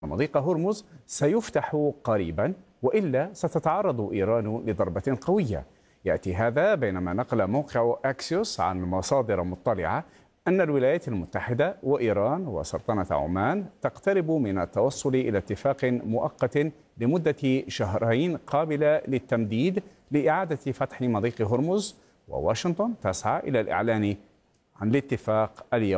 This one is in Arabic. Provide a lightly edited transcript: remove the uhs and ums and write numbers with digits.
مضيق هرمز سيفتح قريبا، وإلا ستتعرض إيران لضربة قوية. يأتي هذا بينما نقل موقع أكسيوس عن مصادر مطلعة أن الولايات المتحدة وإيران وسلطنة عمان تقترب من التوصل إلى اتفاق مؤقت لمدة شهرين قابلة للتمديد لإعادة فتح مضيق هرمز، وواشنطن تسعى إلى الإعلان عن الاتفاق اليوم.